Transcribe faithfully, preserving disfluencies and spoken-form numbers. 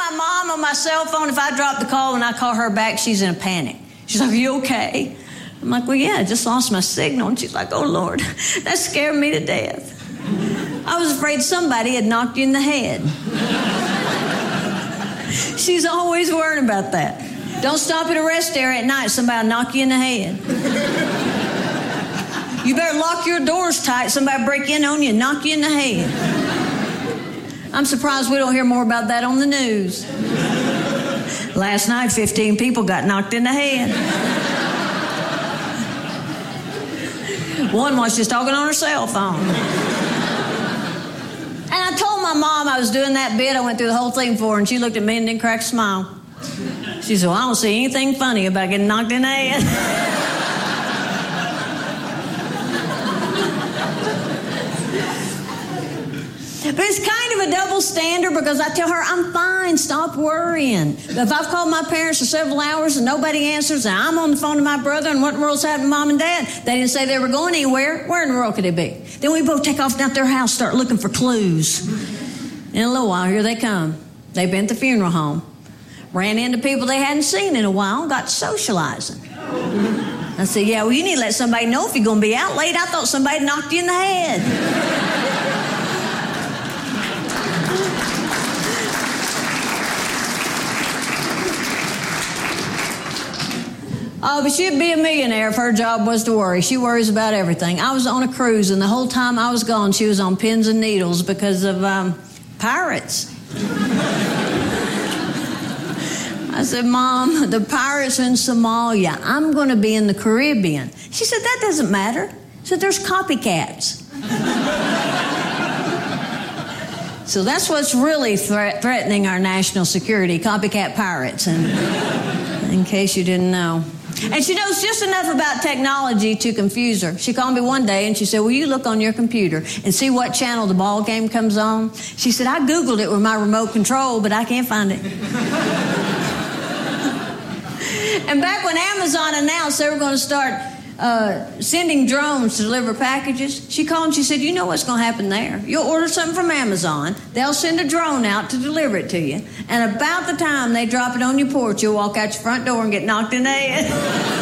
my mom on my cell phone. If I drop the call and I call her back, she's in a panic. She's like, are you okay? I'm like, well, yeah, I just lost my signal. And she's like, oh, Lord, that scared me to death. I was afraid somebody had knocked you in the head. She's always worried about that. Don't stop at a rest area at night. Somebody will knock you in the head. You better lock your doors tight. Somebody break in on you and knock you in the head. I'm surprised we don't hear more about that on the news. Last night, fifteen people got knocked in the head. One was just talking on her cell phone. And I told my mom I was doing that bit. I went through the whole thing for her, and she looked at me and didn't crack a smile. She said, well, I don't see anything funny about getting knocked in the head. But it's kind of a double standard because I tell her, I'm fine, stop worrying. But if I've called my parents for several hours and nobody answers, and I'm on the phone to my brother, and what in the world's happening to Mom and Dad? They didn't say they were going anywhere. Where in the world could they be? Then we both take off down to their house, start looking for clues. In a little while, here they come. They've been at the funeral home. Ran into people they hadn't seen in a while, got socializing. I said, yeah, well, you need to let somebody know if you're going to be out late. I thought somebody knocked you in the head. Oh, but she'd be a millionaire if her job was to worry. She worries about everything. I was on a cruise, and the whole time I was gone, she was on pins and needles because of um, pirates. I said, Mom, the pirates are in Somalia. I'm going to be in the Caribbean. She said, that doesn't matter. She said, there's copycats. So that's what's really thre- threatening our national security, copycat pirates, and in case you didn't know. And she knows just enough about technology to confuse her. She called me one day and she said, will you look on your computer and see what channel the ball game comes on? She said, I Googled it with my remote control, but I can't find it. And back when Amazon announced they were going to start uh, sending drones to deliver packages, she called and she said, you know what's going to happen there? You'll order something from Amazon. They'll send a drone out to deliver it to you. And about the time they drop it on your porch, you'll walk out your front door and get knocked in the head.